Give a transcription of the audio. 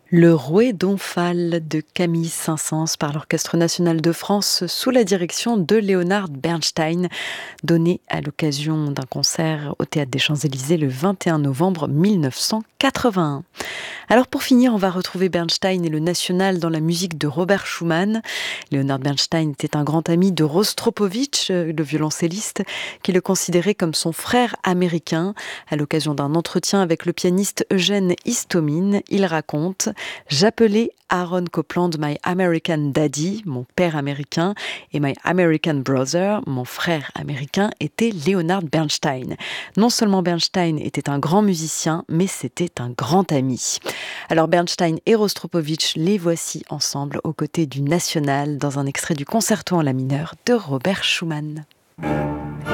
Le Rouet d'Omphale de Camille Saint-Saëns par l'Orchestre national de France sous la direction de Leonard Bernstein, donné à l'occasion d'un concert au Théâtre des Champs-Élysées le 21 novembre 1981. Alors pour finir, on va retrouver Bernstein et le national dans la musique de Robert Schumann. Leonard Bernstein était un grand ami de Rostropovitch, le violoncelliste, qui le considérait comme son frère américain. À l'occasion d'un entretien avec le pianiste Eugène Istomin, il raconte: j'appelais Aaron Copland My American Daddy, mon père américain, et My American Brother, mon frère américain, était Leonard Bernstein. Non seulement Bernstein était un grand musicien, mais c'était un grand ami. Alors Bernstein et Rostropovitch, les voici ensemble aux côtés du national dans un extrait du concerto en la mineure de Robert Schumann.